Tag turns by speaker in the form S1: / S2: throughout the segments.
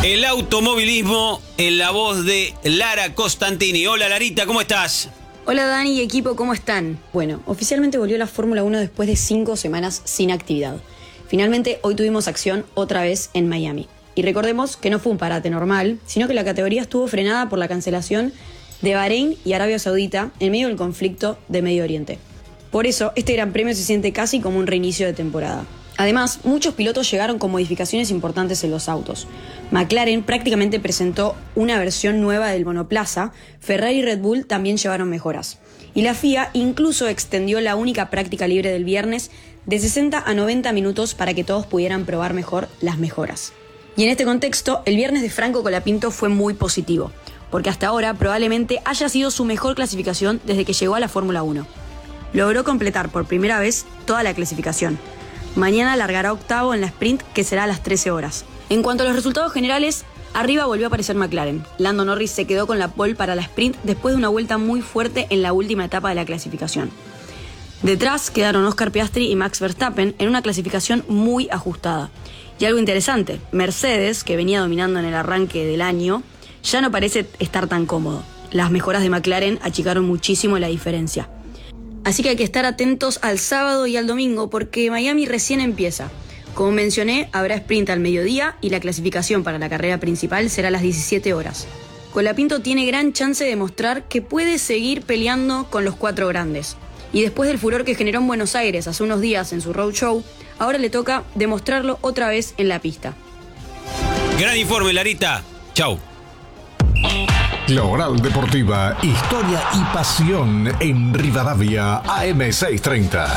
S1: El automovilismo en la voz de Lara Costantini. Hola Larita, ¿cómo estás?
S2: Hola Dani y equipo, ¿cómo están? Bueno, oficialmente volvió la Fórmula 1 después de 5 semanas sin actividad. Finalmente, hoy tuvimos acción otra vez en Miami. Y recordemos que no fue un parate normal, sino que la categoría estuvo frenada por la cancelación de Bahrein y Arabia Saudita en medio del conflicto de Medio Oriente. Por eso, este Gran Premio se siente casi como un reinicio de temporada. Además, muchos pilotos llegaron con modificaciones importantes en los autos. McLaren prácticamente presentó una versión nueva del monoplaza, Ferrari y Red Bull también llevaron mejoras. Y la FIA incluso extendió la única práctica libre del viernes de 60 a 90 minutos para que todos pudieran probar mejor las mejoras. Y en este contexto, el viernes de Franco Colapinto fue muy positivo, porque hasta ahora probablemente haya sido su mejor clasificación desde que llegó a la Fórmula 1. Logró completar por primera vez toda la clasificación. Mañana largará octavo en la sprint, que será a las 13 horas. En cuanto a los resultados generales, arriba volvió a aparecer McLaren. Lando Norris se quedó con la pole para la sprint después de una vuelta muy fuerte en la última etapa de la clasificación. Detrás quedaron Oscar Piastri y Max Verstappen en una clasificación muy ajustada. Y algo interesante, Mercedes, que venía dominando en el arranque del año, ya no parece estar tan cómodo. Las mejoras de McLaren achicaron muchísimo la diferencia. Así que hay que estar atentos al sábado y al domingo porque Miami recién empieza. Como mencioné, habrá sprint al mediodía y la clasificación para la carrera principal será a las 17 horas. Colapinto tiene gran chance de mostrar que puede seguir peleando con los 4 grandes. Y después del furor que generó en Buenos Aires hace unos días en su roadshow, ahora le toca demostrarlo otra vez en la pista.
S1: Gran informe, Larita. Chau.
S3: La Oral Deportiva, historia y pasión en Rivadavia, AM630.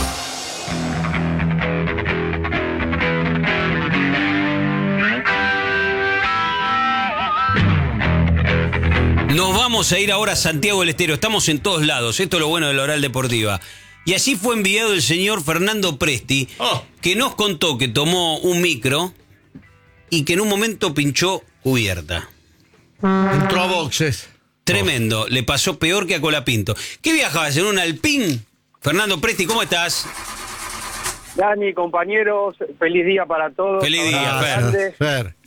S1: Nos vamos a ir ahora a Santiago del Estero. Estamos en todos lados. Esto es lo bueno de la Oral Deportiva. Y allí fue enviado el señor Fernando Presti, que nos contó que tomó un micro y que en un momento pinchó cubierta.
S4: Entró a boxes.
S1: Tremendo, le pasó peor que a Colapinto. ¿Qué viajabas? ¿En un Alpine? Fernando Presti, ¿cómo estás?
S5: Dani, compañeros, feliz día para todos.
S1: Feliz día,
S4: Fer.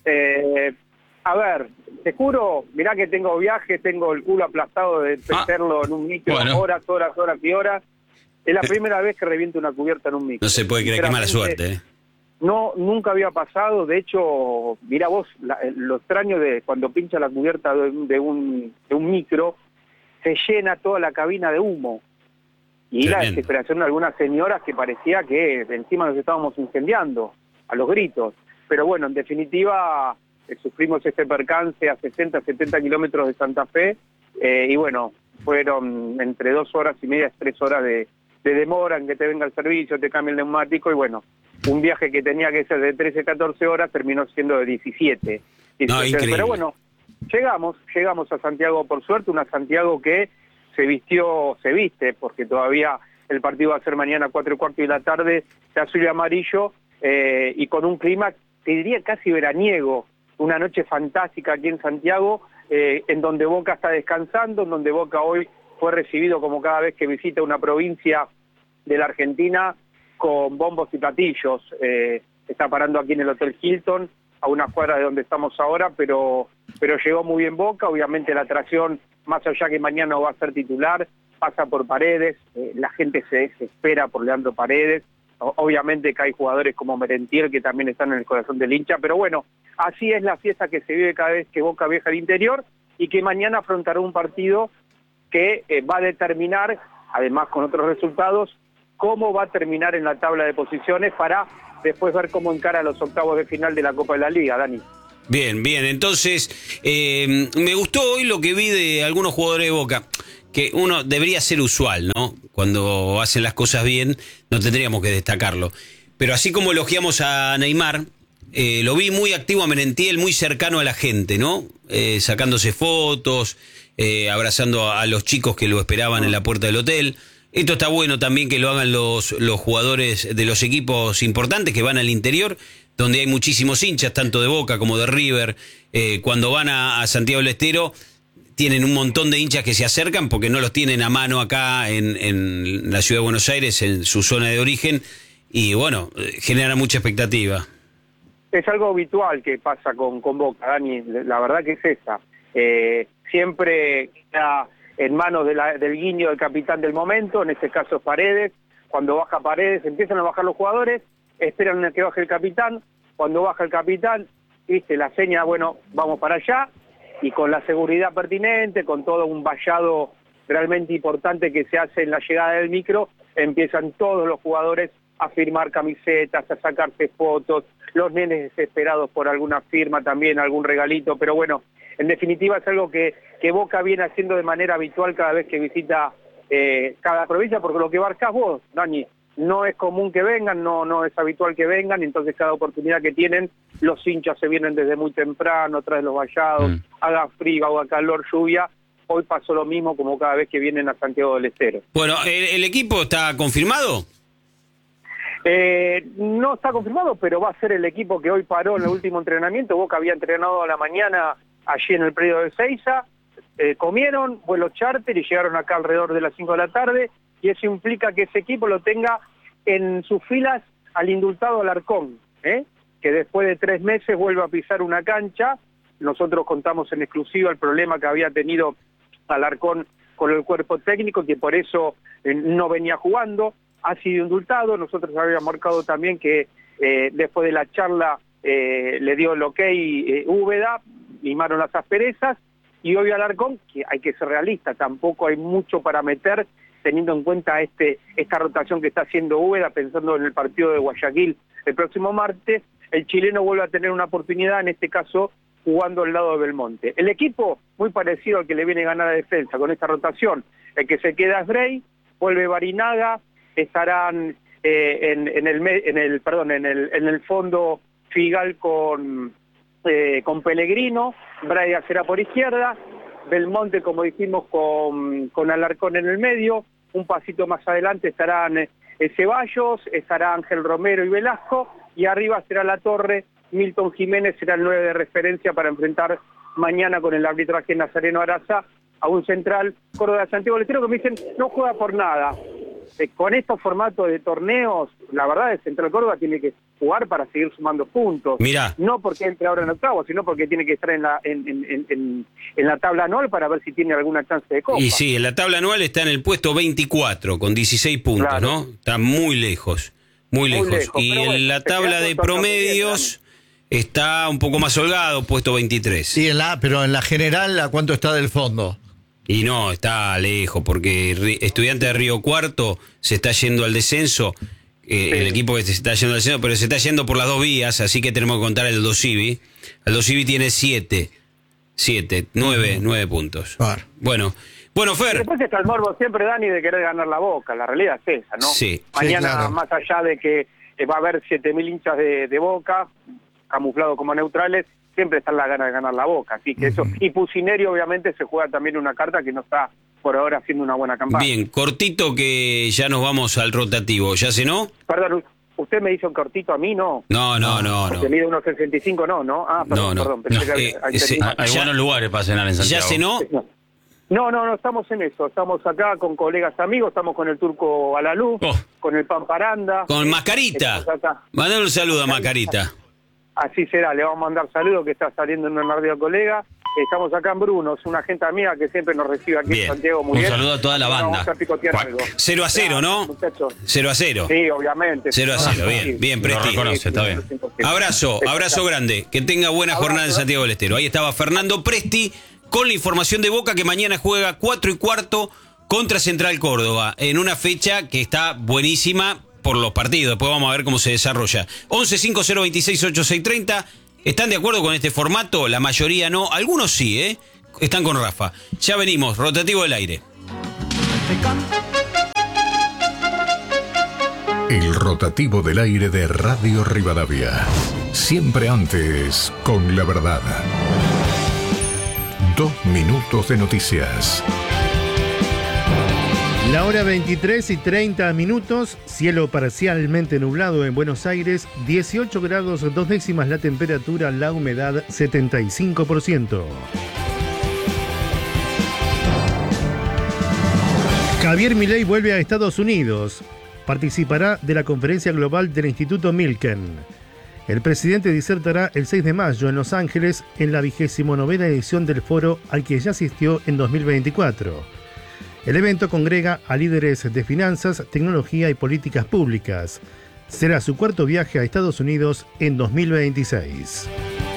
S5: A ver, te juro, mirá que tengo viajes, tengo el culo aplastado de meterlo en un micro,
S4: bueno.
S5: horas y horas. Es la primera vez que reviento una cubierta en un micro.
S1: No se puede creer, qué mala suerte, ¿eh?
S5: No, nunca había pasado. De hecho, mirá vos, lo extraño de cuando pincha la cubierta de un micro, se llena toda la cabina de humo. Y
S1: Tremendo.
S5: la desesperación de algunas señoras que parecía que encima nos estábamos incendiando a los gritos. Pero bueno, en definitiva, sufrimos este percance a 60, 70 kilómetros de Santa Fe. Y bueno, fueron entre 2 horas y media, 3 horas de demora en que te venga el servicio, te cambie el neumático y bueno, un viaje que tenía que ser de 13, 14 horas terminó siendo de 17.
S1: No, increíble.
S5: Pero bueno, llegamos a Santiago por suerte, una Santiago que se viste, porque todavía el partido va a ser mañana 4:15 de la tarde, de azul y amarillo, y con un clima, te diría casi veraniego, una noche fantástica aquí en Santiago, en donde Boca está descansando, en donde Boca hoy fue recibido como cada vez que visita una provincia de la Argentina con bombos y platillos. Está parando aquí en el Hotel Hilton, a una cuadra de donde estamos ahora, pero llegó muy bien Boca. Obviamente la atracción, más allá que mañana va a ser titular, pasa por Paredes, la gente se desespera por Leandro Paredes. Obviamente que hay jugadores como Merentiel que también están en el corazón del hincha, pero bueno, así es la fiesta que se vive cada vez que Boca viaja al interior y que mañana afrontará un partido que va a determinar, además con otros resultados, cómo va a terminar en la tabla de posiciones para después ver cómo encara los octavos de final de la Copa de la Liga, Dani.
S1: Bien, entonces me gustó hoy lo que vi de algunos jugadores de Boca, que uno debería ser usual, ¿no? Cuando hacen las cosas bien, no tendríamos que destacarlo. Pero así como elogiamos a Neymar, lo vi muy activo a Merentiel, muy cercano a la gente, ¿no? Sacándose fotos, abrazando a los chicos que lo esperaban en la puerta del hotel. Esto está bueno también que lo hagan los jugadores de los equipos importantes que van al interior, donde hay muchísimos hinchas, tanto de Boca como de River. Cuando van a Santiago del Estero, tienen un montón de hinchas que se acercan porque no los tienen a mano acá en la ciudad de Buenos Aires, en su zona de origen, y bueno, genera mucha expectativa.
S5: Es algo habitual que pasa con Boca, Dani, la verdad que es esa. Siempre queda en manos del guiño del capitán del momento, en este caso es Paredes. Cuando baja Paredes empiezan a bajar los jugadores, esperan a que baje el capitán. Cuando baja el capitán, viste, la seña, bueno, vamos para allá, y con la seguridad pertinente, con todo un vallado realmente importante que se hace en la llegada del micro, empiezan todos los jugadores a firmar camisetas, a sacarse fotos, los nenes desesperados por alguna firma también, algún regalito, pero bueno, en definitiva es algo que Boca viene haciendo de manera habitual cada vez que visita cada provincia, porque lo que marcás vos, Dani, no es común que vengan, no es habitual que vengan, entonces cada oportunidad que tienen, los hinchas se vienen desde muy temprano, tras los vallados, haga frío, haga calor, lluvia. Hoy pasó lo mismo como cada vez que vienen a Santiago del Estero.
S1: Bueno, ¿el equipo está confirmado?
S5: No está confirmado, pero va a ser el equipo que hoy paró en el último entrenamiento. Boca había entrenado a la mañana allí en el predio de Ezeiza, comieron, vuelo charter y llegaron acá alrededor de las 5 de la tarde, y eso implica que ese equipo lo tenga en sus filas al indultado Alarcón, que después de 3 meses vuelve a pisar una cancha. Nosotros contamos en exclusiva el problema que había tenido Alarcón con el cuerpo técnico, que por eso no venía jugando, ha sido indultado. Nosotros habíamos marcado también que después de la charla le dio el ok Úbeda, limaron las asperezas, y hoy Alarcón, que hay que ser realista, tampoco hay mucho para meter, teniendo en cuenta esta rotación que está haciendo Úbeda, pensando en el partido de Guayaquil el próximo martes. El chileno vuelve a tener una oportunidad, en este caso jugando al lado de Belmonte. El equipo muy parecido al que le viene a ganar a Defensa con esta rotación. El que se queda es Brey, vuelve Barinaga, estarán en el fondo Figal con Pellegrino, Braida será por izquierda, Belmonte, como dijimos, con Alarcón en el medio. Un pasito más adelante estarán Ceballos, estará Ángel Romero y Velasco, y arriba será La Torre. Milton Jiménez será el 9 de referencia para enfrentar mañana con el arbitraje Nazareno Araza a un central Córdoba de Santiago del Estero, que me dicen no juega por nada. Con estos formatos de torneos, la verdad, el Central Córdoba tiene que jugar para seguir sumando puntos.
S1: Mirá.
S5: No porque entre ahora en octavo, sino porque tiene que estar en la tabla anual para ver si tiene alguna chance de copa.
S1: Y sí, en la tabla anual está en el puesto 24 con 16 puntos, claro, ¿no? Está muy lejos, muy lejos. Y bueno, en la tabla de promedios está un poco más holgado, puesto 23.
S4: Sí, pero en la general, ¿a cuánto está del fondo?
S1: Y no, está lejos, porque Estudiante de Río Cuarto se está yendo al descenso, el equipo que se está yendo al descenso, pero se está yendo por las dos vías, así que tenemos que contar el Dosivi. El Dosivi tiene 9 puntos. Claro. Bueno, Fer.
S5: Después está el morbo siempre, Dani, de querer ganar la Boca, la realidad es esa, ¿no?
S1: Sí.
S5: Mañana,
S4: sí, claro,
S5: más allá de que va a haber 7.000 hinchas de Boca, camuflados como neutrales, siempre está la gana de ganar la Boca, así que eso. Y Pusineri obviamente se juega también una carta que no está por ahora haciendo una buena campaña.
S1: Bien, cortito que ya nos vamos al rotativo, ¿ya cenó?
S5: Perdón, ¿usted me hizo un cortito a mí? No.
S1: No.
S5: Porque mide 1,65, no. Ah, perdón. Pensé que
S6: hay buenos lugares para cenar en Santiago.
S1: ¿Ya cenó?
S5: No, estamos en eso. Estamos acá con colegas amigos, estamos con el Turco Alalú, con el Pamparanda.
S1: Con Mascarita. Mandale un saludo a Mascarita.
S5: Así será, le vamos a mandar saludos, que está saliendo en un radio colega. Estamos acá en Bruno, es una gente amiga que siempre nos recibe aquí en Santiago muy bien.
S6: Un saludo a toda la banda.
S5: Vamos a picotear algo.
S1: 0-0, ¿no?
S5: Muchachos.
S1: 0-0.
S5: Sí, obviamente.
S1: 0-0, bien, Presti.
S6: Lo reconoce, está bien.
S1: Abrazo grande. Que tenga buena jornada en Santiago del Estero. Ahí estaba Fernando Presti con la información de Boca, que mañana juega 4:15 contra Central Córdoba, en una fecha que está buenísima por los partidos. Después vamos a ver cómo se desarrolla. 11-5026-8630. ¿Están de acuerdo con este formato? La mayoría no. Algunos sí, Están con Rafa. Ya venimos. Rotativo del aire.
S3: El rotativo del aire de Radio Rivadavia. Siempre antes con la verdad. 2 minutos de noticias.
S7: La hora 23:30, cielo parcialmente nublado en Buenos Aires, 18 grados 2 décimas la temperatura, la humedad 75%. Javier Milei vuelve a Estados Unidos, participará de la conferencia global del Instituto Milken. El presidente disertará el 6 de mayo en Los Ángeles en la 29ª edición del foro al que ya asistió en 2024. El evento congrega a líderes de finanzas, tecnología y políticas públicas. Será su cuarto viaje a Estados Unidos en 2026.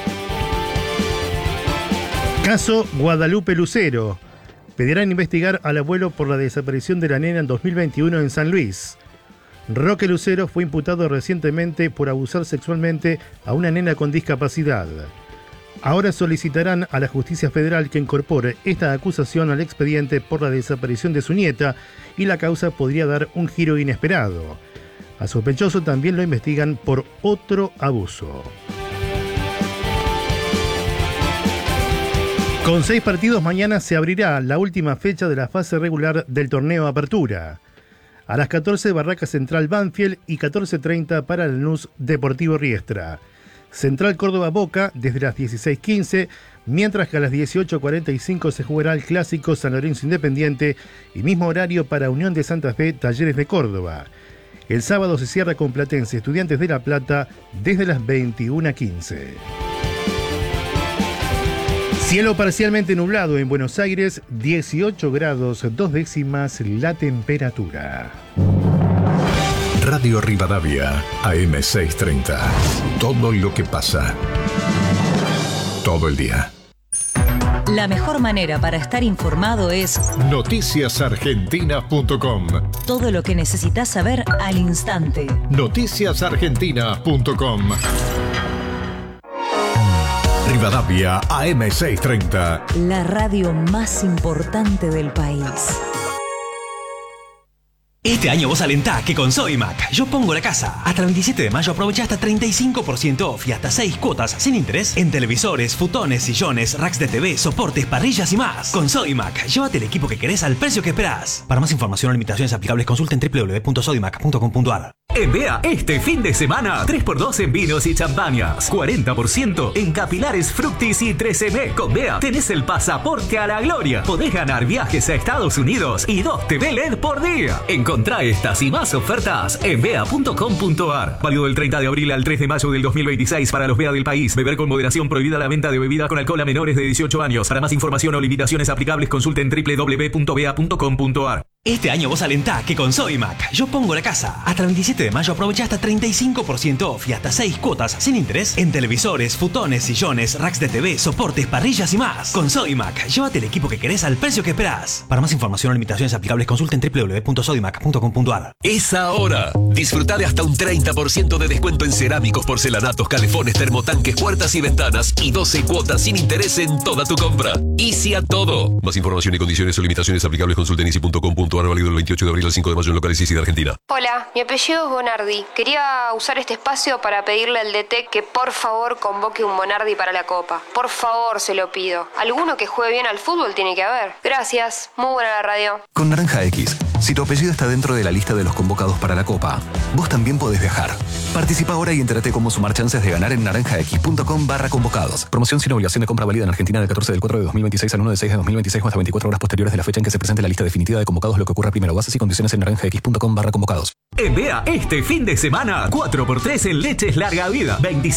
S7: Caso Guadalupe Lucero. Pedirán investigar al abuelo por la desaparición de la nena en 2021 en San Luis. Roque Lucero fue imputado recientemente por abusar sexualmente a una nena con discapacidad. Ahora solicitarán a la Justicia Federal que incorpore esta acusación al expediente por la desaparición de su nieta y la causa podría dar un giro inesperado. Al sospechoso también lo investigan por otro abuso. Con 6 partidos mañana se abrirá la última fecha de la fase regular del torneo Apertura. A las 14 Barraca Central Banfield y 14:30 para Lanús Deportivo Riestra. Central Córdoba Boca desde las 16:15, mientras que a las 18:45 se jugará el clásico San Lorenzo Independiente y mismo horario para Unión de Santa Fe Talleres de Córdoba. El sábado se cierra con Platense Estudiantes de La Plata desde las 21:15. Cielo parcialmente nublado en Buenos Aires, 18 grados 2 décimas la temperatura.
S3: Radio Rivadavia, AM630. Todo lo que pasa. Todo el día.
S8: La mejor manera para estar informado es
S3: noticiasargentinas.com.
S8: todo lo que necesitas saber al instante.
S3: Noticiasargentinas.com. Rivadavia, AM630.
S8: La radio más importante del país.
S9: Este año vos alentá que con Sodimac yo pongo la casa. Hasta el 27 de mayo aprovecha hasta 35% off y hasta 6 cuotas sin interés en televisores, futones, sillones, racks de TV, soportes, parrillas y más. Con Sodimac, llévate el equipo que querés al precio que esperás. Para más información o limitaciones aplicables consulta en www.sodimac.com.ar.
S10: En Bea, este fin de semana, 3x2 en vinos y champañas, 40% en capilares Fructis y 13M. Con Bea tenés el pasaporte a la gloria. Podés ganar viajes a Estados Unidos y 2 TV LED por día. Encontrá estas y más ofertas en bea.com.ar. Válido del 30 de abril al 3 de mayo del 2026 para los Bea del país. Beber con moderación, prohibida la venta de bebida con alcohol a menores de 18 años. Para más información o limitaciones aplicables consulten www.bea.com.ar.
S9: Este año vos alentá que con Sodimac yo pongo la casa. Hasta el 27 de mayo aprovecha hasta 35% off y hasta 6 cuotas sin interés en televisores, futones, sillones, racks de TV, soportes, parrillas y más. Con Sodimac, llévate el equipo que querés al precio que esperás. Para más información o limitaciones aplicables consulta en www.sodimac.com.ar.
S11: Es ahora. Disfrutá de hasta un 30% de descuento en cerámicos, porcelanatos, calefones, termotanques, puertas y ventanas y 12 cuotas sin interés en toda tu compra. Easy a todo. Más información y condiciones o limitaciones aplicables consulta en easy.com.ar. Válido del 28 de abril al 5 de mayo en locales Easy de Argentina.
S12: Hola, mi apellido es Bonardi. Quería usar este espacio para pedirle al DT que por favor convoque un Bonardi para la Copa. Por favor, se lo pido. Alguno que juegue bien al fútbol tiene que haber. Gracias. Muy buena la radio.
S13: Con Naranja X, si tu apellido está dentro de la lista de los convocados para la Copa, vos también podés viajar. Participa ahora y entérate cómo sumar chances de ganar en naranjax.com/convocados. Promoción sin obligación de compra válida en Argentina del 14 del 4 de 2026 al 1 de 6 de 2026 o hasta 24 horas posteriores de la fecha en que se presente la lista definitiva de convocados, lo que ocurra primero. Bases y condiciones en naranjax.com/convocados.
S10: En Bea, este fin de semana, 4x3 en leches larga vida,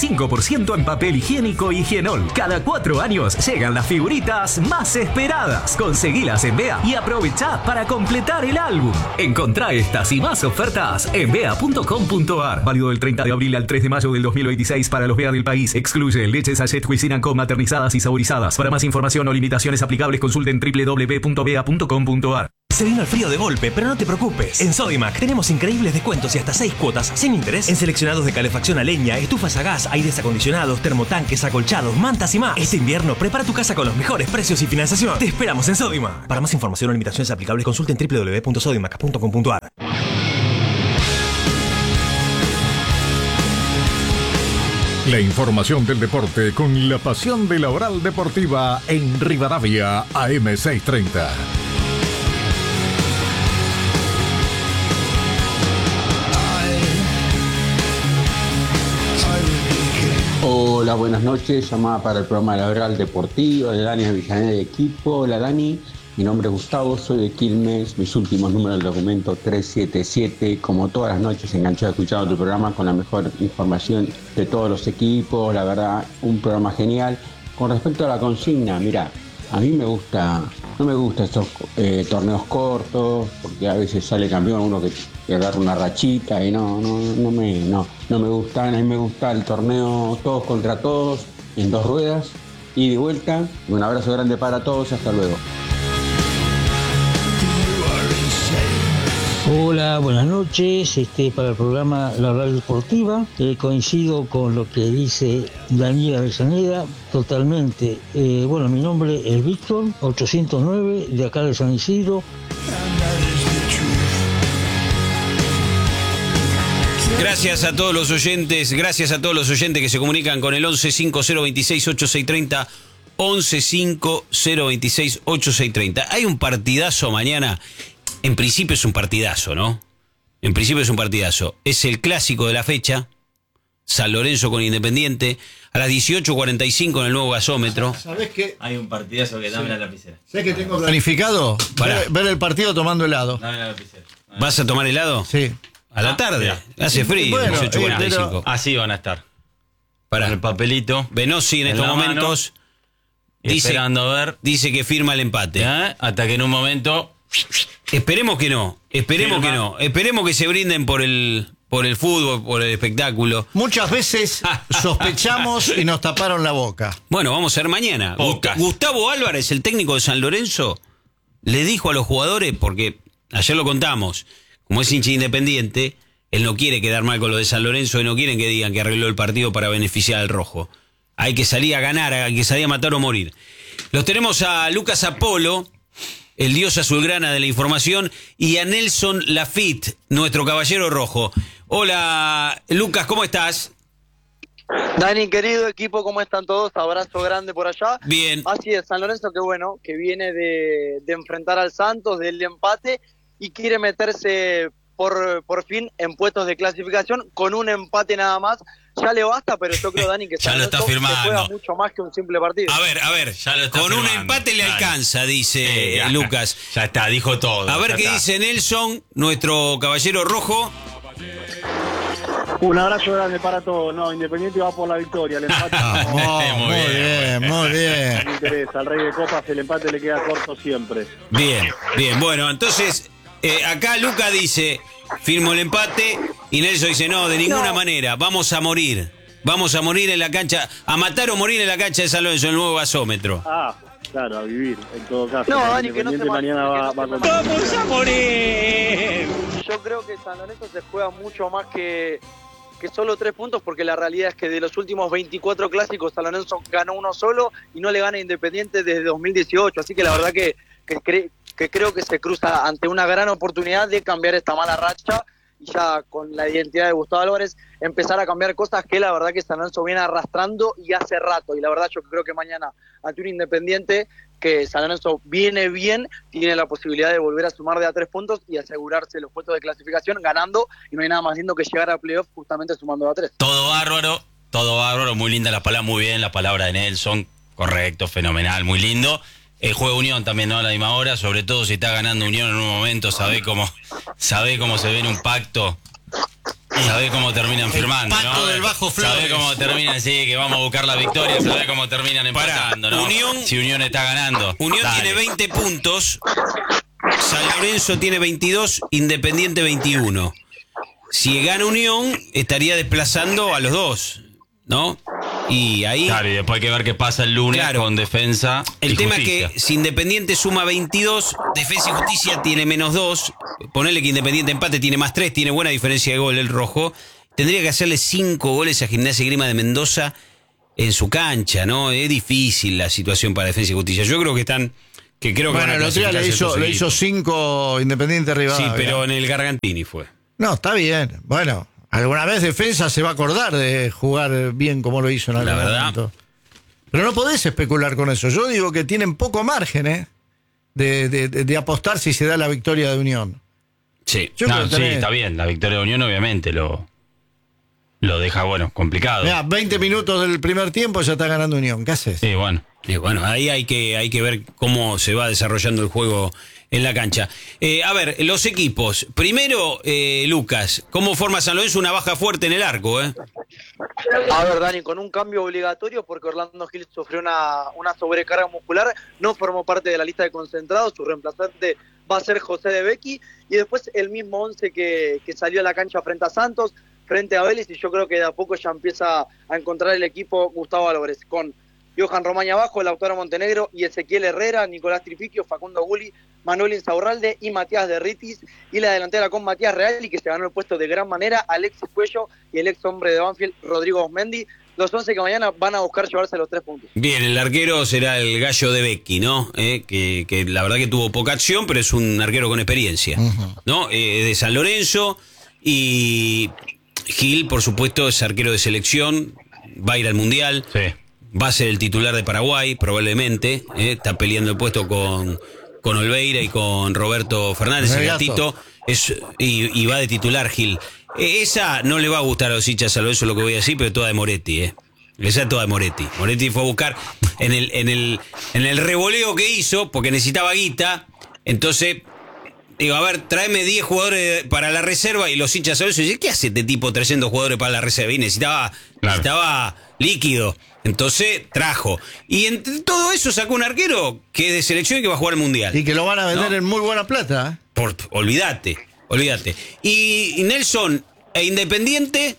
S10: 25% en papel higiénico y higienol. Cada 4 años llegan las figuritas más esperadas. Conseguilas en Bea y aprovechá para completar el álbum. Encontrá estas y más ofertas en bea.com.ar. Válido del 30 de abril al 3 de mayo del 2026 para los Bea del país. Excluye leches Sachet Cuisine Co maternizadas y saborizadas. Para más información o limitaciones aplicables consulten www.bea.com.ar.
S9: Se vino el frío de golpe, pero no te preocupes. En Sodimac tenemos increíbles descuentos y hasta 6 cuotas sin interés en seleccionados de calefacción a leña, estufas a gas, aires acondicionados, termotanques, acolchados, mantas y más. Este invierno prepara tu casa con los mejores precios y financiación. Te esperamos en Sodimac. Para más información o limitaciones aplicables consulten www.sodimac.com.ar.
S3: La información del deporte con la pasión de la oral deportiva en Rivadavia, AM630.
S14: Hola, buenas noches. Llamada para el programa de la Oral Deportiva de Dani Avellaneda de equipo. Hola, Dani. Mi nombre es Gustavo, soy de Quilmes, mis últimos números del documento 377, como todas las noches enganchado escuchando tu programa con la mejor información de todos los equipos, la verdad, un programa genial. Con respecto a la consigna, mira, a mí no me gustan estos torneos cortos, porque a veces sale campeón uno que agarra una rachita y no me gusta. A mí me gusta el torneo todos contra todos, en 2 ruedas, ida y vuelta. Un abrazo grande para todos, hasta luego.
S15: Hola, buenas noches. Para el programa La Radio Deportiva, coincido con lo que dice Daniel Avellaneda totalmente. Mi nombre es Víctor, 809, de acá de San Isidro.
S1: Gracias a todos los oyentes que se comunican con el 11 5026 8630, 11 5026 8630. Hay un partidazo mañana. En principio es un partidazo, ¿no? Es el clásico de la fecha. San Lorenzo con Independiente. A las 18:45 en el nuevo gasómetro.
S4: ¿Sabés qué?
S6: Hay un partidazo que dame la lapicera.
S4: ¿Sabés que tengo planificado? Ver el partido tomando helado.
S6: Dame la lapicera.
S1: ¿Vas a tomar helado?
S4: Sí.
S1: A la tarde. Hace frío.
S4: Bueno,
S1: 18:45.
S6: Así van a estar.
S1: Para
S6: el papelito.
S1: Venosi en estos momentos
S6: esperando a ver.
S1: Dice que firma el empate.
S6: Hasta que en un momento.
S1: Esperemos que no. Esperemos que se brinden por el fútbol, por el espectáculo.
S4: Muchas veces sospechamos y nos taparon la boca.
S1: Bueno, vamos a ver mañana. Gustavo Álvarez, el técnico de San Lorenzo, le dijo a los jugadores, porque ayer lo contamos, como es hincha Independiente, él no quiere quedar mal con lo de San Lorenzo y no quieren que digan que arregló el partido para beneficiar al rojo. Hay que salir a ganar, hay que salir a matar o morir. Los tenemos a Lucas Apolo, el dios azulgrana de la información, y a Nelson Lafitte, nuestro caballero rojo. Hola, Lucas, ¿cómo estás?
S16: Dani, querido equipo, ¿cómo están todos? Abrazo grande por allá.
S1: Bien.
S16: Así es, San Lorenzo, qué bueno, que viene de enfrentar al Santos, del empate, y quiere meterse por fin en puestos de clasificación con un empate nada más. Ya le basta, pero yo creo, Dani, que
S1: ya
S16: San
S1: lo está
S16: Lorenzo
S1: firmando.
S16: se juega mucho más que un simple partido.
S1: A ver, con un empate le alcanza, dice Lucas.
S6: Ya está, dijo todo.
S1: A ver qué dice Nelson, nuestro caballero rojo.
S17: Un abrazo grande para todos. No, Independiente va por la victoria. El empate
S4: muy bien.
S17: No me interesa. Al Rey de Copas el empate le queda corto siempre.
S1: Bien. Bueno, entonces, acá Lucas dice, firmo el empate, y Nelson dice, no, de ninguna manera, vamos a morir en la cancha, a matar o morir en la cancha de San Lorenzo, el nuevo gasómetro.
S17: Claro, a vivir, en todo caso.
S16: No, Dani, que no se
S17: mañana va a
S16: ¡vamos a morir! Yo creo que San Lorenzo se juega mucho más que solo 3 puntos, porque la realidad es que de los últimos 24 clásicos San Lorenzo ganó uno solo y no le gana Independiente desde 2018, así que la verdad que creo que se cruza ante una gran oportunidad de cambiar esta mala racha y ya con la identidad de Gustavo Álvarez empezar a cambiar cosas que la verdad que San Lorenzo viene arrastrando y hace rato, y la verdad yo creo que mañana ante un Independiente que San Lorenzo viene bien, tiene la posibilidad de volver a sumar de a 3 puntos y asegurarse los puestos de clasificación ganando, y no hay nada más lindo que llegar a playoff justamente sumando de a 3.
S6: Todo bárbaro, muy linda la palabra, muy bien la palabra de Nelson, correcto, fenomenal, muy lindo. El juego Unión también, ¿no? A la misma hora, sobre todo si está ganando Unión en un momento, sabe cómo se ve en un pacto, sabe cómo terminan firmando,
S4: pacto, ¿no? Del Bajo Flores.
S6: Sabe cómo terminan, sí, que vamos a buscar la victoria, sabe cómo terminan empatando, ¿no? Si Unión está ganando.
S1: Unión tiene 20 puntos, San Lorenzo tiene 22, Independiente 21. Si gana Unión, estaría desplazando a los dos, ¿no? Y ahí.
S6: Claro, y después hay que ver qué pasa el lunes con Defensa.
S1: El tema es que si Independiente suma 22, Defensa y Justicia tiene menos 2. Ponerle que Independiente empate tiene más 3, tiene buena diferencia de gol el rojo. Tendría que hacerle 5 goles a Gimnasia y Grima de Mendoza en su cancha, ¿no? Es difícil la situación para Defensa y Justicia. Yo creo que están.
S4: Bueno, el otro día le hizo 5 Independiente Rivadavia.
S1: Sí, pero en el Gargantini fue.
S4: No, está bien. Bueno. Alguna vez Defensa se va a acordar de jugar bien como lo hizo en algún momento. Pero no podés especular con eso. Yo digo que tienen poco margen de apostar si se da la victoria de Unión.
S6: Sí, sí, está bien. La victoria de Unión obviamente lo lo deja, complicado.
S4: Mirá, 20 minutos del primer tiempo ya está ganando Unión. ¿Qué haces?
S6: Sí, bueno.
S1: Y bueno, ahí hay que ver cómo se va desarrollando el juego en la cancha. A ver, los equipos. Primero, Lucas, ¿cómo forma San Lorenzo una baja fuerte en el arco?
S16: A ver, Dani, con un cambio obligatorio porque Orlando Gil sufrió una sobrecarga muscular, no formó parte de la lista de concentrados, su reemplazante va a ser José de Becchi, y después el mismo 11 que salió a la cancha frente a Santos, frente a Vélez, y yo creo que de a poco ya empieza a encontrar el equipo Gustavo Álvarez, con Johan Romaña abajo, Lautaro Montenegro y Ezequiel Herrera, Nicolás Tripiquio, Facundo Gulli, Manuel Insaurralde y Matías Derritis, y la delantera con Matías Real, y que se ganó el puesto de gran manera, Alexis Cuello y el ex hombre de Banfield, Rodrigo Osmendi, los 11 que mañana van a buscar llevarse los 3 puntos.
S1: Bien, el arquero será el Gallo de Becchi, ¿no? Que la verdad que tuvo poca acción, pero es un arquero con experiencia, ¿no? De San Lorenzo, y Gil, por supuesto, es arquero de selección, va a ir al Mundial.
S6: Sí.
S1: Va a ser el titular de Paraguay, probablemente. Está peleando el puesto con Olveira y con Roberto Fernández, el gatito. Y va de titular Gil. Esa no le va a gustar a los hinchas a lo eso lo que voy a decir, pero toda de Moretti, Esa es toda de Moretti. Moretti fue a buscar en el revoleo que hizo, porque necesitaba guita. Entonces, digo, a ver, tráeme 10 jugadores para la reserva, y los hinchas a eso dicen, ¿qué hace este tipo trayendo jugadores para la reserva? Y necesitaba líquido. Entonces trajo. Y entre todo eso sacó un arquero que es de selección y que va a jugar el Mundial.
S4: Y que lo van a vender en muy buena plata.
S1: Olvídate. Y Nelson, ¿e Independiente?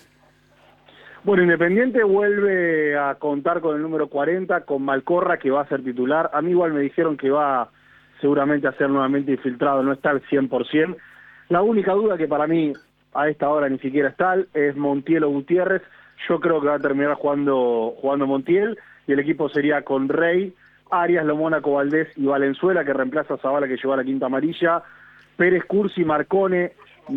S17: Bueno, Independiente vuelve a contar con el número 40, con Malcorra, que va a ser titular. A mí igual me dijeron que va seguramente a ser nuevamente infiltrado, no está al 100%. La única duda que para mí a esta hora ni siquiera está es Montiel o Gutiérrez. Yo creo que va a terminar jugando Montiel, y el equipo sería con Rey, Arias, Lomónaco, Valdés y Valenzuela, que reemplaza a Zavala, que llevó a la quinta amarilla, Pérez, Cursi, Marcone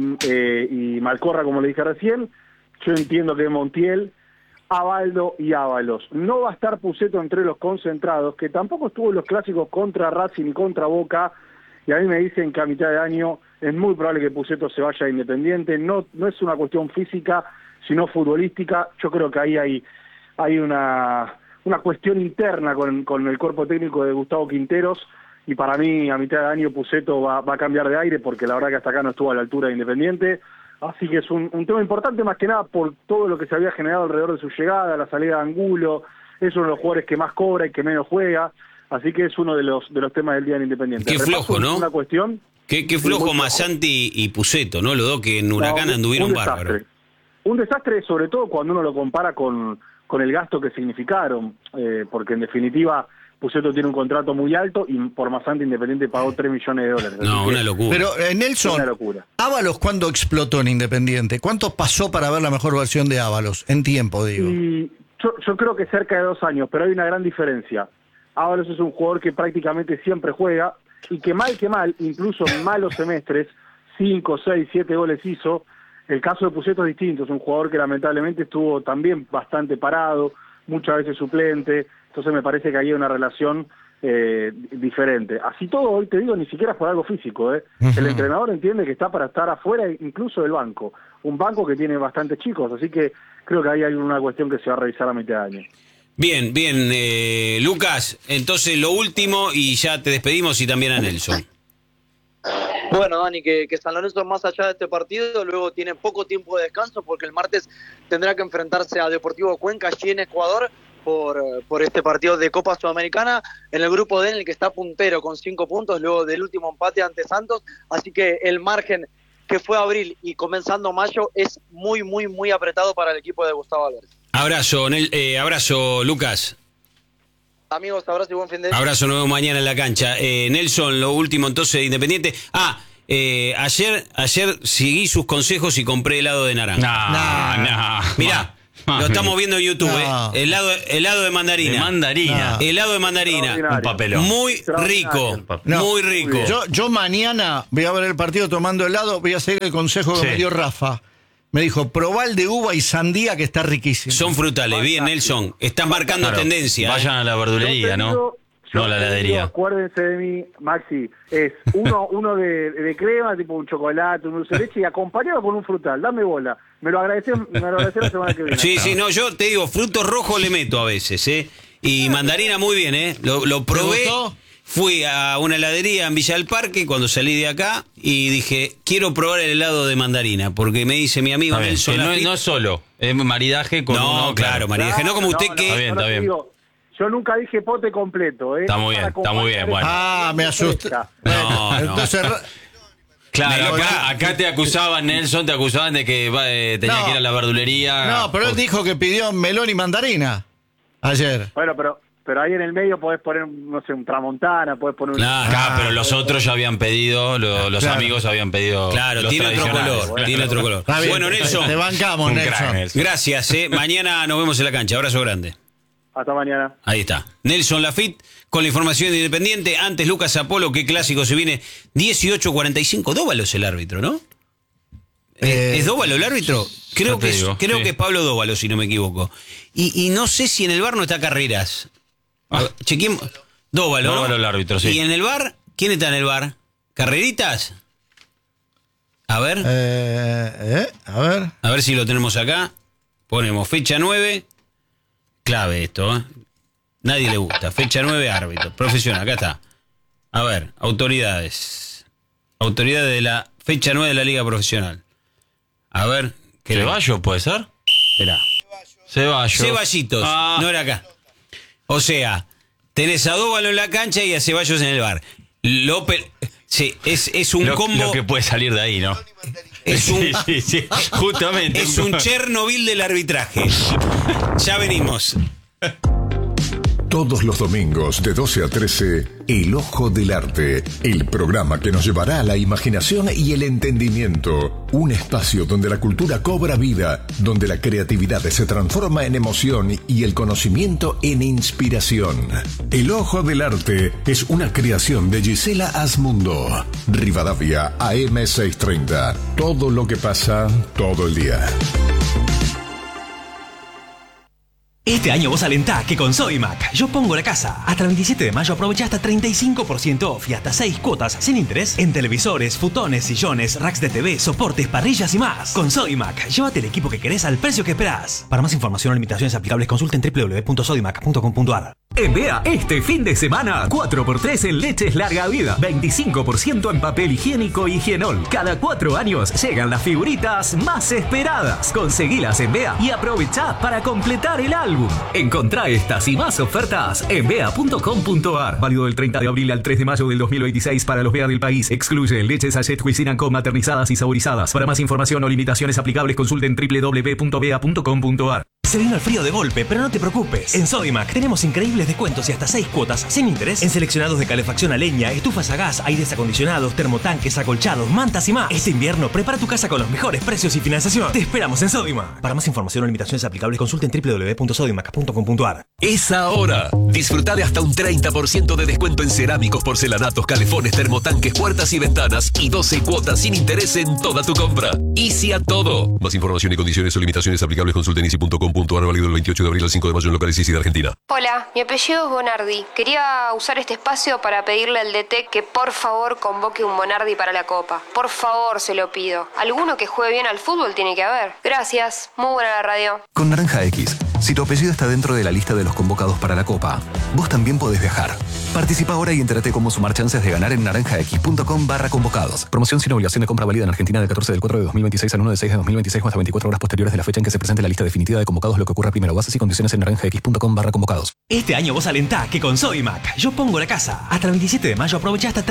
S17: y Malcorra, como le dije recién. Yo entiendo que Montiel, Abaldo y Ábalos. No va a estar Pusetto entre los concentrados, que tampoco estuvo en los clásicos contra Racing y contra Boca, y a mí me dicen que a mitad de año es muy probable que Pusetto se vaya a Independiente. No es una cuestión física, sino futbolística. Yo creo que ahí hay una cuestión interna con el cuerpo técnico de Gustavo Quinteros, y para mí a mitad de año Pusetto va a cambiar de aire, porque la verdad que hasta acá no estuvo a la altura de Independiente. Así que es un tema importante, más que nada por todo lo que se había generado alrededor de su llegada, la salida de Angulo. Es uno de los jugadores que más cobra y que menos juega, así que es uno de los temas del día en Independiente.
S1: Qué flojo, ¿no?
S17: Una cuestión.
S1: Qué flojo Massanti y Pusetto, ¿no? Los dos que en Huracán anduvieron bárbaros.
S17: Un desastre, sobre todo cuando uno lo compara con el gasto que significaron, porque en definitiva Pusetto tiene un contrato muy alto y por Massanti Independiente pagó $3 millones.
S1: No, una locura.
S4: Pero Nelson,
S17: una locura.
S4: Ábalos, ¿cuándo explotó en Independiente? ¿Cuánto pasó para ver la mejor versión de Ábalos? En tiempo, digo.
S17: Y yo creo que cerca de 2 años, pero hay una gran diferencia. Ábalos es un jugador que prácticamente siempre juega, y que mal, incluso en malos semestres, 5, 6, 7 goles hizo. El caso de Pusetto es distinto, es un jugador que lamentablemente estuvo también bastante parado, muchas veces suplente, entonces me parece que ahí hay una relación diferente. Así todo, hoy te digo, ni siquiera es por algo físico. El entrenador entiende que está para estar afuera incluso del banco, un banco que tiene bastantes chicos, así que creo que ahí hay una cuestión que se va a revisar a mitad de año.
S1: Bien, Lucas, entonces lo último, y ya te despedimos, y también a Nelson.
S16: Bueno, Dani, que San Lorenzo, más allá de este partido, luego tiene poco tiempo de descanso, porque el martes tendrá que enfrentarse a Deportivo Cuenca allí en Ecuador por este partido de Copa Sudamericana, en el grupo D, en el que está puntero con 5 puntos luego del último empate ante Santos. Así que el margen que fue abril y comenzando mayo es muy, muy, muy apretado para el equipo de Gustavo Álvarez.
S1: Abrazo, Lucas.
S16: Amigos, abrazo y buen fin de semana.
S1: Abrazo, nos vemos mañana en la cancha. Nelson, lo último entonces de Independiente. Ayer seguí sus consejos y compré helado de naranja.
S6: No.
S1: Mirá, lo estamos viendo en YouTube. Helado de mandarina. Helado de mandarina.
S6: Un papelón.
S1: Muy rico. Muy rico.
S4: Yo mañana voy a ver el partido tomando helado, voy a seguir el consejo que me dio Rafa. Me dijo, probá el de uva y sandía, que está riquísimo.
S1: Son frutales. Bien, Nelson. Estás marcando tendencia.
S6: Vayan a la verdulería, ¿no? no la heladería.
S17: Acuérdense de mí, Maxi, es uno de crema, tipo un chocolate, un dulce de leche y acompañado con un frutal. Dame bola. Me lo agradecé la semana que viene.
S1: Sí, no, yo te digo, frutos rojos le meto a veces, ¿eh? Y mandarina muy bien, ¿eh? Lo probé. Fui a una heladería en Villa del Parque cuando salí de acá y dije, quiero probar el helado de mandarina, porque me dice mi amigo Nelson.
S6: No es solo, es maridaje con uno.
S1: Claro, maridaje, no como usted que...
S6: Está bien.
S17: Yo nunca dije pote completo, ¿eh?
S6: Está muy bien, bueno.
S4: Me asusta.
S1: No.
S4: Entonces...
S6: Claro, acá te acusaban, Nelson, de que tenía que ir a la verdulería.
S4: No, pero él dijo que pidió melón y mandarina ayer.
S17: Bueno, pero ahí en el medio podés poner, no sé, un tramontana, podés poner un...
S6: Pero los otros ya habían pedido, los amigos habían pedido.
S1: Claro, tiene otro color. Bueno, Nelson.
S4: Te bancamos, Nelson.
S1: Gracias, Mañana nos vemos en la cancha. Abrazo grande.
S17: Hasta mañana.
S1: Ahí está. Nelson Lafitte con la información de Independiente. Antes Lucas Apolo, qué clásico se viene. 18:45. Dóvalo es el árbitro, ¿no? ¿Es Dóvalo el árbitro? Creo que es Pablo Dóvalo, si no me equivoco. Y no sé si en el VAR no está Carreras. Chequemos. Dóvalo, ¿no?
S6: El árbitro, sí.
S1: ¿Y en el VAR? ¿Quién está en el VAR? ¿Carreritas? A ver. A ver si lo tenemos acá. Ponemos fecha 9. Clave esto, ¿eh? Nadie le gusta. Fecha 9, árbitro. Profesional, acá está. A ver, autoridades. Autoridades de la fecha 9 de la Liga Profesional. A ver.
S6: ¿Ceballos puede ser?
S1: Espera. Ceballitos. No era acá. O sea, tenés a Dóvalo en la cancha y a Ceballos en el VAR. Sí, es un combo.
S6: Lo que puede salir de ahí, ¿no? Sí, justamente.
S1: Es un Chernobyl del arbitraje. Ya venimos.
S3: Todos los domingos de 12 a 13, El Ojo del Arte, el programa que nos llevará a la imaginación y el entendimiento. Un espacio donde la cultura cobra vida, donde la creatividad se transforma en emoción y el conocimiento en inspiración. El Ojo del Arte es una creación de Gisela Asmundo. Rivadavia, AM630. Todo lo que pasa, todo el día.
S9: Este año vos alentá que con Sodimac yo pongo la casa. Hasta el 27 de mayo aprovecha hasta 35% off y hasta 6 cuotas sin interés en televisores, futones, sillones, racks de TV, soportes, parrillas y más. Con Sodimac, llévate el equipo que querés al precio que esperás. Para más información o limitaciones aplicables consulten www.sodimac.com.ar.
S10: En Bea, este fin de semana, 4x3 en leches larga vida, 25% en papel higiénico y Higienol. Cada 4 años llegan las figuritas más esperadas. Conseguilas en Bea y aprovechá para completar el álbum. Encontrá estas y más ofertas en bea.com.ar. Válido del 30 de abril al 3 de mayo del 2026 para los Bea del país. Excluye leches Sachet Cuisine & Co maternizadas y saborizadas. Para más información o limitaciones aplicables consulten www.bea.com.ar.
S9: Se vino el frío de golpe, pero no te preocupes. En Sodimac tenemos increíbles descuentos y hasta 6 cuotas sin interés en seleccionados de calefacción a leña, estufas a gas, aires acondicionados, termotanques, acolchados, mantas y más. Este invierno prepara tu casa con los mejores precios y financiación. Te esperamos en Sodimac. Para más información o limitaciones aplicables consulten www.sodimac.com.ar.
S11: Es ahora. Disfruta de hasta un 30% de descuento en cerámicos, porcelanatos, calefones, termotanques, puertas y ventanas y 12 cuotas sin interés en toda tu compra. Easy a todo. Más información y condiciones o limitaciones aplicables consulten easy.com.ar. Válido el 28 de abril al 5 de mayo en locales Easy de Argentina.
S12: Hola, mi apellido es Bonardi. Quería usar este espacio para pedirle al DT que por favor convoque un Bonardi para la Copa. Por favor, se lo pido. Alguno que juegue bien al fútbol tiene que haber. Gracias. Muy buena la radio.
S13: Con Naranja X, si tu apellido está dentro de la lista de los convocados para la Copa, vos también podés viajar. Participa ahora y entérate cómo sumar chances de ganar en naranjax.com/convocados. Promoción sin obligación de compra válida en Argentina del 14 del 4 de 2026 al 1 de 6 de 2026 o hasta 24 horas posteriores de la fecha en que se presente la lista definitiva de convocados, lo que ocurra primero. Bases y condiciones en naranjax.com/convocados.
S9: Este año vos alentá que con Sodimac yo pongo la casa. Hasta el 27 de mayo aprovecha hasta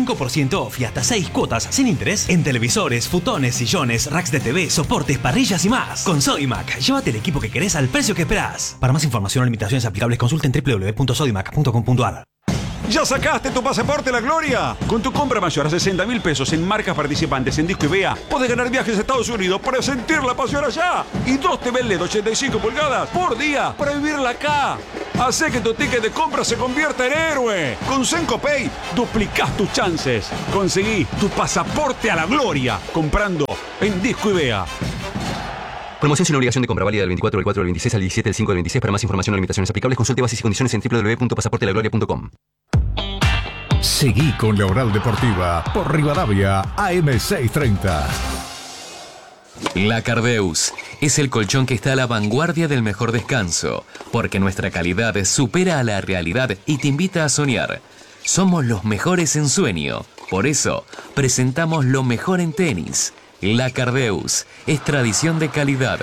S9: 35% off y hasta 6 cuotas sin interés en televisores, futones, sillones, racks de TV, soportes, parrillas y más. Con Sodimac, llévate el equipo que querés al precio que esperás. Para más información o limitaciones aplicables consulten www.sodimac.com.ar.
S18: ¿Ya sacaste tu pasaporte a la gloria? Con tu compra mayor a 60.000 pesos en marcas participantes en Disco y Bea, podés ganar viajes a Estados Unidos para sentir la pasión allá. Y 2 TV LED 85 pulgadas por día para vivirla acá. Hacé que tu ticket de compra se convierta en héroe. Con SencoPay duplicás tus chances. Conseguí tu pasaporte a la gloria comprando en Disco y Bea.
S13: Promoción sin obligación de compra, válida del 24 del 4 del 26 al 17 del 5 del 26. Para más información o limitaciones aplicables, consulte bases y condiciones en www.pasaportelagloria.com.
S3: Seguí con la Oral Deportiva por Rivadavia AM630.
S19: La Cardeus es el colchón que está a la vanguardia del mejor descanso, porque nuestra calidad supera a la realidad y te invita a soñar. Somos los mejores en sueño, por eso presentamos lo mejor en tenis. La Cardeus es tradición de calidad.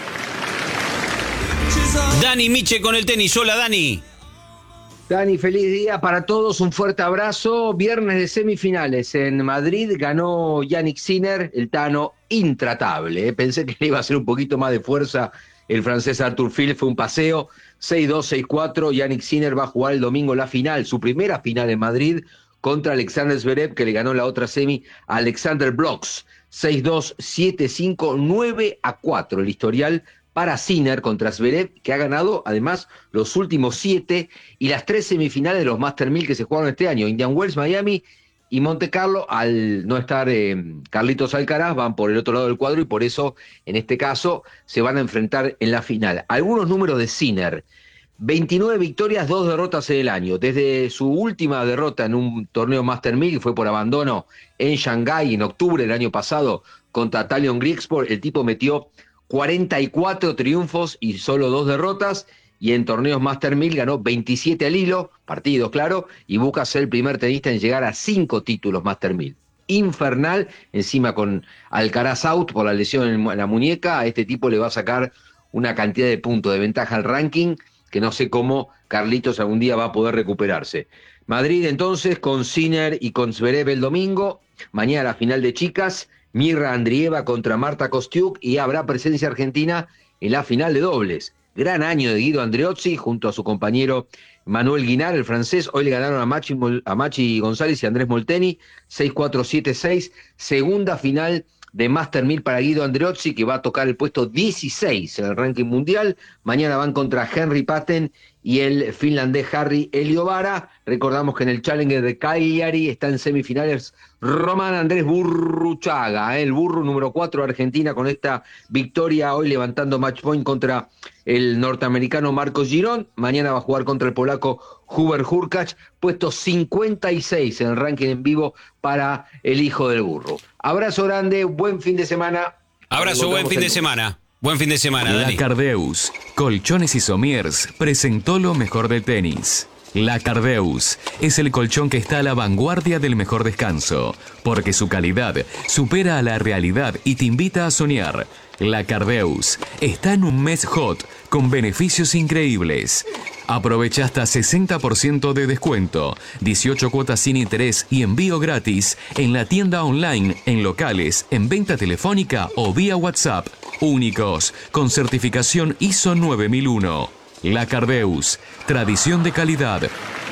S1: Dani Miche con el tenis. Hola, Dani.
S20: Dani, feliz día para todos, un fuerte abrazo. Viernes de semifinales en Madrid, ganó Yannick Sinner, el Tano, intratable. Pensé que le iba a hacer un poquito más de fuerza el francés Arthur Fils, fue un paseo, 6-2, 6-4. Yannick Sinner va a jugar el domingo la final, su primera final en Madrid, contra Alexander Zverev, que le ganó la otra semi a Alexander Blox. 6-2, 7-5, 9-4 el historial para Sinner contra Zverev, que ha ganado además los últimos 7 y las 3 semifinales de los Master 1000 que se jugaron este año. Indian Wells, Miami y Monte Carlo. Al no estar Carlitos Alcaraz, van por el otro lado del cuadro y por eso en este caso se van a enfrentar en la final. Algunos números de Sinner: 29 victorias, 2 derrotas en el año. Desde su última derrota en un torneo Master 1000, que fue por abandono en Shanghái en octubre del año pasado contra Talion Grigspor, el tipo metió 44 triunfos y solo 2 derrotas, y en torneos Master 1000 ganó 27 al hilo, partidos claro, y busca ser el primer tenista en llegar a 5 títulos Master 1000. Infernal, encima con Alcaraz out por la lesión en la muñeca, a este tipo le va a sacar una cantidad de puntos de ventaja al ranking, que no sé cómo Carlitos algún día va a poder recuperarse. Madrid entonces con Sinner y con Zverev el domingo, mañana la final de chicas, Mirra Andrieva contra Marta Kostiuk, y habrá presencia argentina en la final de dobles. Gran año de Guido Andreozzi junto a su compañero Manuel Guinar, el francés. Hoy le ganaron a Machi González y Andrés Molteni, 6-4, 7-6. Segunda final de Master 1000 para Guido Andreozzi, que va a tocar el puesto 16 en el ranking mundial. Mañana van contra Henry Patten y el finlandés Harry Eliovara. Recordamos que en el Challenger de Cagliari está en semifinales Román Andrés Burruchaga, el burro número 4 de Argentina, con esta victoria hoy levantando match point contra el norteamericano Marcos Girón. Mañana va a jugar contra el polaco Hubert Hurkacz, puesto 56 en el ranking en vivo para el hijo del burro. Abrazo grande, buen fin de semana.
S1: Abrazo, buen fin de semana. Buen fin de semana, Dani.
S19: La Cardeus, Colchones y Somiers, presentó lo mejor del tenis. La Cardeus es el colchón que está a la vanguardia del mejor descanso, porque su calidad supera a la realidad y te invita a soñar. La Cardeus está en un mes hot con beneficios increíbles. Aprovecha hasta 60% de descuento, 18 cuotas sin interés y envío gratis en la tienda online, en locales, en venta telefónica o vía WhatsApp. Únicos, con certificación ISO 9001. La Cardeus, tradición de calidad.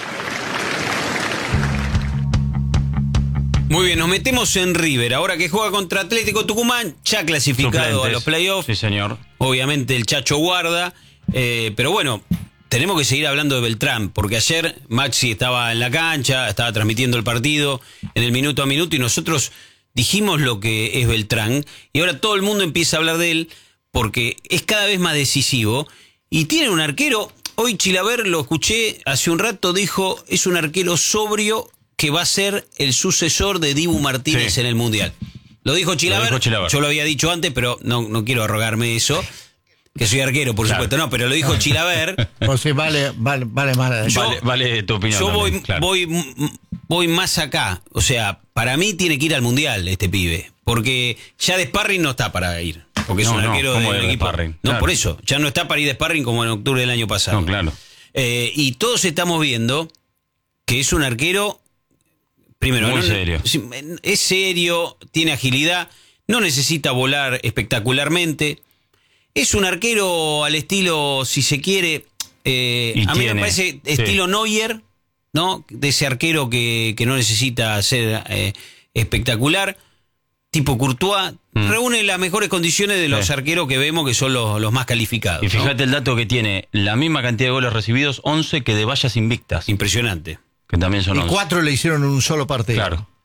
S1: Muy bien, nos metemos en River. Ahora que juega contra Atlético Tucumán, ya clasificado
S6: Suplentes.
S1: a los playoffs.
S6: Sí, señor.
S1: Obviamente el Chacho guarda. Pero bueno, tenemos que seguir hablando de Beltrán, porque ayer Maxi estaba en la cancha, estaba transmitiendo el partido en el minuto a minuto y nosotros dijimos lo que es Beltrán. Y ahora todo el mundo empieza a hablar de él porque es cada vez más decisivo. Y tiene un arquero, hoy Chilaver lo escuché hace un rato, dijo, es un arquero sobrio que va a ser el sucesor de Dibu Martínez en el Mundial. Lo dijo Chilaver, yo lo había dicho antes, pero no quiero arrogarme eso, que soy arquero, por supuesto, no, pero lo dijo Chilaver.
S4: Pues sí, vale
S6: tu opinión.
S1: Yo
S6: también, claro.
S1: voy más acá, o sea, para mí tiene que ir al Mundial este pibe, porque ya de sparring no está para ir. Porque es un arquero del equipo.
S6: Sparring?
S1: No,
S6: Claro.
S1: por eso. Ya no está para ir de sparring como en octubre del año pasado.
S6: No, claro.
S1: Y todos estamos viendo que es un arquero, primero,
S6: Muy serio.
S1: Es serio, tiene agilidad, no necesita volar espectacularmente. Es un arquero al estilo, si se quiere, a mí me parece estilo Neuer, ¿no? De ese arquero que no necesita ser espectacular. Tipo Courtois, reúne las mejores condiciones de los arqueros que vemos que son los más calificados.
S6: Y fíjate el dato que tiene, la misma cantidad de goles recibidos, 11 que de vallas invictas.
S1: Impresionante.
S6: Que también son
S4: Y
S6: 11.
S4: 4 le hicieron en un solo partido.
S6: Claro.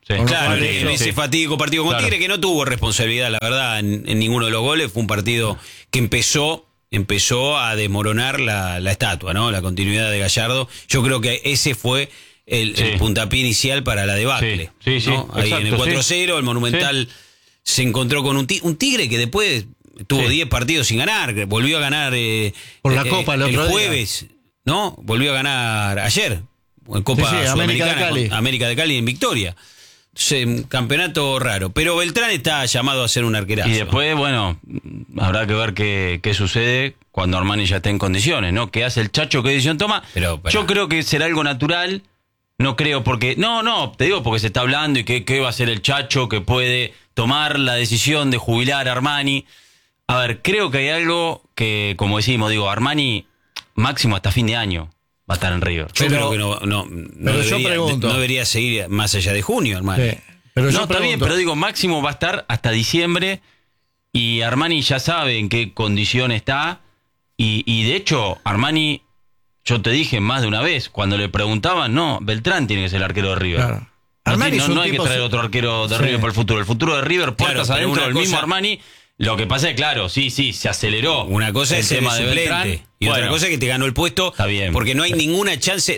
S6: Sí.
S1: Claro, en ese fatídico partido con Tigre, que no tuvo responsabilidad, la verdad, en ninguno de los goles. Fue un partido que empezó a desmoronar la estatua, ¿no? La continuidad de Gallardo. Yo creo que ese fue el puntapié inicial para la debacle.
S6: Sí,
S1: ¿no? Ahí
S6: exacto,
S1: en el 4-0, el Monumental se encontró con un Tigre que después tuvo 10 partidos sin ganar, volvió a ganar
S4: por la Copa el
S1: jueves, ¿no? Volvió a ganar ayer, en Copa Sudamericana, América de Cali en victoria. Un campeonato raro, pero Beltrán está llamado a ser un arquerazo.
S6: Y después, bueno, habrá que ver qué sucede cuando Armani ya esté en condiciones, ¿no? ¿Qué hace el Chacho? ¿Qué decisión toma? Yo creo que será algo natural, no creo porque... No, te digo porque se está hablando y qué va a hacer el Chacho, que puede tomar la decisión de jubilar a Armani. A ver, creo que hay algo que, como decimos, Armani máximo hasta fin de año va a estar en River.
S1: Yo creo que no debería seguir más allá de junio, Armani.
S4: Sí, pero
S6: no, está bien, pero máximo va a estar hasta diciembre y Armani ya sabe en qué condición está y de hecho Armani, yo te dije más de una vez, cuando le preguntaban, no, Beltrán tiene que ser el arquero de River. Claro. No hay que traer otro arquero de River para el futuro. El futuro de River, puertas adentro del mismo Armani. Lo que pasa es, claro, sí, se aceleró.
S1: Una cosa es el tema de Beltrán y otra cosa es que te ganó el puesto.
S6: Está bien.
S1: Porque no hay ninguna chance,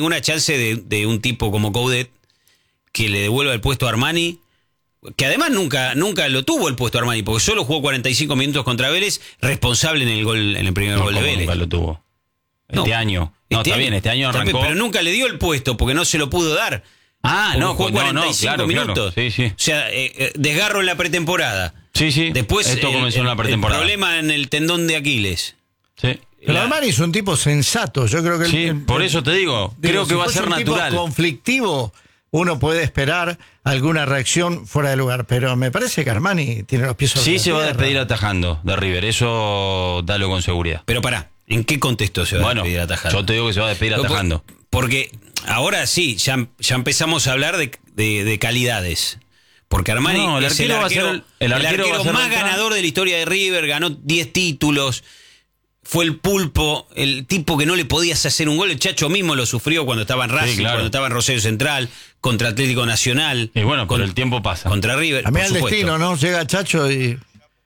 S1: de un tipo como Coudet que le devuelva el puesto a Armani, que además nunca lo tuvo el puesto a Armani, porque solo jugó 45 minutos contra Vélez, responsable en el primer gol de Vélez.
S6: Nunca lo tuvo. Este año. No, está bien, este año arrancó.
S1: Pero nunca le dio el puesto porque no se lo pudo dar. Jugó 45 minutos.
S6: Claro. Sí.
S1: O sea, desgarro en la pretemporada.
S6: Sí.
S1: Después
S6: esto comenzó en la pretemporada.
S1: El problema en el tendón de Aquiles.
S6: Sí.
S4: Pero Armani es un tipo sensato. Yo creo que
S6: por eso te digo, creo que va a ser natural.
S4: Tipo conflictivo, uno puede esperar alguna reacción fuera de lugar, pero me parece que Armani tiene los pies sobre la
S6: se va a
S4: tierra.
S6: despedir atajando de River, eso dalo con seguridad.
S1: Pero pará, ¿en qué contexto se va a despedir atajando?
S6: Yo te digo que se va a despedir atajando.
S1: Porque ahora sí, ya empezamos a hablar de calidades. Porque Armani es el arquero más ganador de la historia de River, ganó 10 títulos, fue el pulpo, el tipo que no le podías hacer un gol. El Chacho mismo lo sufrió cuando estaba en Racing, cuando estaba en Rosario Central, contra Atlético Nacional.
S6: Y bueno, con el tiempo pasa.
S1: Contra River.
S4: A mí el destino, ¿no? Llega Chacho y...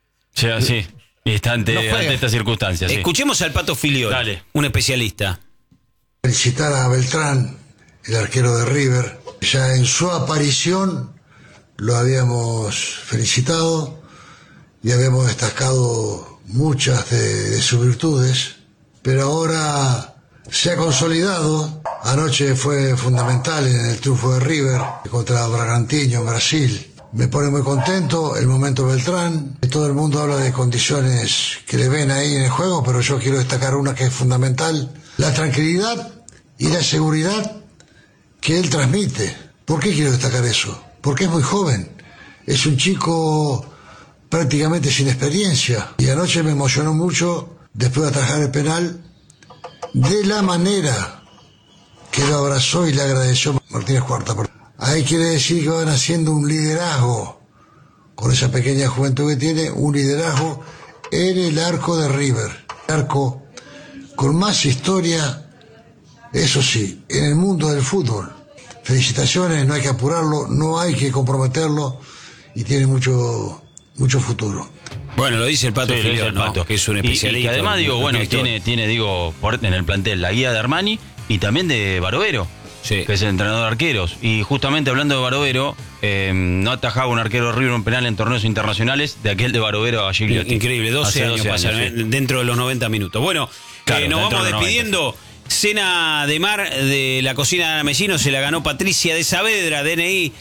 S6: Sí, y está ante estas circunstancias.
S1: Escuchemos al Pato Filiol, un especialista.
S21: Felicitar a Beltrán, el arquero de River. Ya en su aparición lo habíamos felicitado y habíamos destacado muchas de sus virtudes, pero ahora se ha consolidado. Anoche fue fundamental en el triunfo de River contra Bragantino en Brasil. Me pone muy contento el momento Beltrán. Todo el mundo habla de condiciones que le ven ahí en el juego, pero yo quiero destacar una que es fundamental: la tranquilidad y la seguridad que él transmite. ¿Por qué quiero destacar eso? Porque es muy joven, es un chico prácticamente sin experiencia. Y anoche me emocionó mucho, después de atajar el penal, de la manera que lo abrazó y le agradeció Martínez Cuarta. Ahí quiere decir que van haciendo un liderazgo, con esa pequeña juventud que tiene, un liderazgo en el arco de River. Arco con más historia, eso sí, en el mundo del fútbol. Felicitaciones, no hay que apurarlo, no hay que comprometerlo y tiene mucho futuro.
S1: Bueno, lo dice el Pato Filiol, ¿no? Que es un especialista.
S6: Y que además, tiene en el plantel la guía de Armani y también de Barovero, que es el entrenador de arqueros. Y justamente hablando de Barovero, no atajaba un arquero de River un penal en torneos internacionales de aquel de Barovero a Gigliotti.
S1: Increíble, 12 años pasaron dentro de los 90 minutos. Bueno, nos vamos despidiendo. Cena de mar de la cocina de Ana Mesino se la ganó Patricia de Saavedra, DNI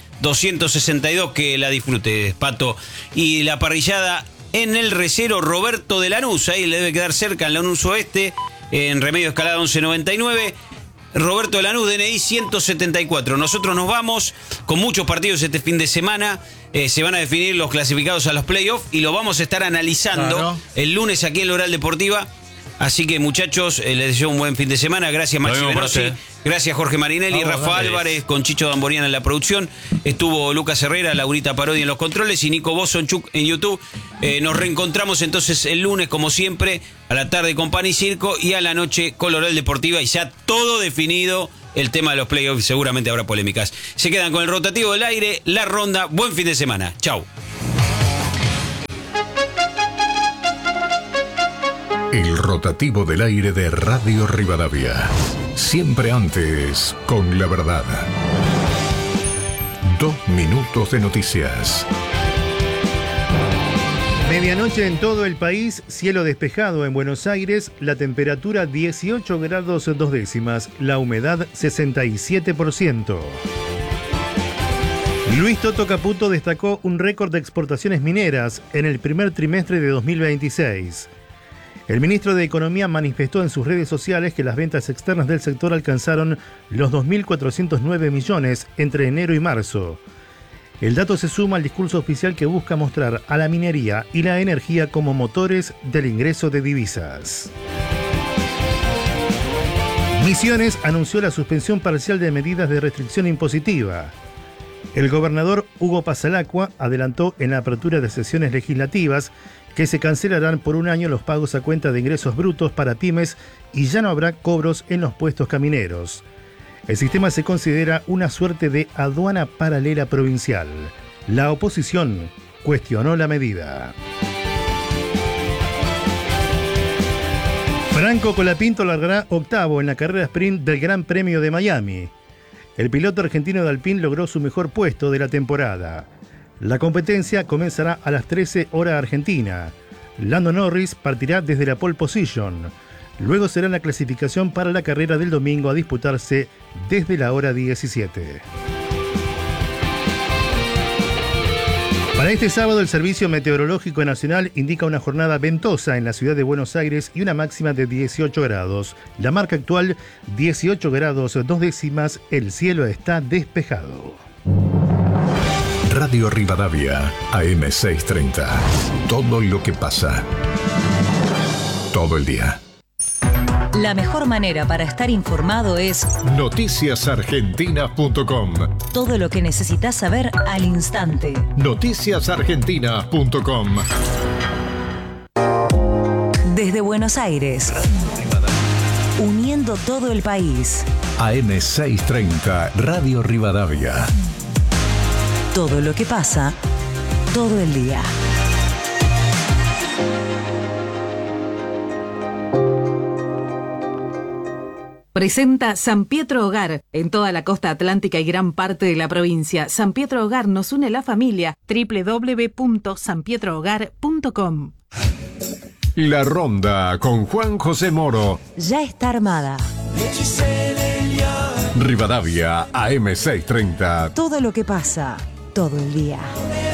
S1: 262, que la disfrute, Pato. Y la parrillada en el recero, Roberto de Lanús, ahí le debe quedar cerca, en Lanús Oeste, en Remedio Escalada 1199. Roberto de Lanús, DNI 174. Nosotros nos vamos con muchos partidos este fin de semana. Se van a definir los clasificados a los playoffs y lo vamos a estar analizando el lunes aquí en la Oral Deportiva. Así que, muchachos, les deseo un buen fin de semana. Gracias, Maxi Venossi. Gracias, Jorge Marinelli, Rafa Álvarez, con Chicho Damboriana en la producción. Estuvo Lucas Herrera, Laurita Parodi en los controles y Nico Bosonchuk en YouTube. Nos reencontramos entonces el lunes, como siempre, a la tarde con Pan y Circo y a la noche con la Oral Deportiva. Y ya todo definido el tema de los playoffs, seguramente habrá polémicas. Se quedan con el rotativo del aire, la ronda. Buen fin de semana. Chau.
S3: El rotativo del aire de Radio Rivadavia. Siempre antes con la verdad. 2 minutos de noticias.
S7: Medianoche en todo el país, cielo despejado en Buenos Aires, la temperatura 18 grados 2 décimas, la humedad 67%. Luis Toto Caputo destacó un récord de exportaciones mineras en el primer trimestre de 2026. El ministro de Economía manifestó en sus redes sociales que las ventas externas del sector alcanzaron los 2.409 millones entre enero y marzo. El dato se suma al discurso oficial que busca mostrar a la minería y la energía como motores del ingreso de divisas. Misiones anunció la suspensión parcial de medidas de restricción impositiva. El gobernador Hugo Pasalacqua adelantó en la apertura de sesiones legislativas que se cancelarán por un año los pagos a cuenta de ingresos brutos para pymes y ya no habrá cobros en los puestos camineros. El sistema se considera una suerte de aduana paralela provincial. La oposición cuestionó la medida. Franco Colapinto largará octavo en la carrera sprint del Gran Premio de Miami. El piloto argentino de Alpine logró su mejor puesto de la temporada. La competencia comenzará a las 13 horas argentina. Lando Norris partirá desde la pole position. Luego será la clasificación para la carrera del domingo a disputarse desde la hora 17. Para este sábado, el Servicio Meteorológico Nacional indica una jornada ventosa en la ciudad de Buenos Aires y una máxima de 18 grados. La marca actual, 18 grados 2 décimas, el cielo está despejado.
S3: Radio Rivadavia, AM630. Todo lo que pasa. Todo el día.
S8: La mejor manera para estar informado es
S3: noticiasargentinas.com.
S8: Todo lo que necesitas saber al instante.
S3: Noticiasargentinas.com.
S8: Desde Buenos Aires, uniendo todo el país.
S3: AM630, Radio Rivadavia.
S8: Todo lo que pasa, todo el día.
S2: Presenta San Pietro Hogar en toda la costa atlántica y gran parte de la provincia. San Pietro Hogar nos une la familia. www.sanpietrohogar.com.
S3: La Ronda con Juan José Moro.
S8: Ya está armada.
S3: Rivadavia, AM630.
S8: Todo lo que pasa, todo el día.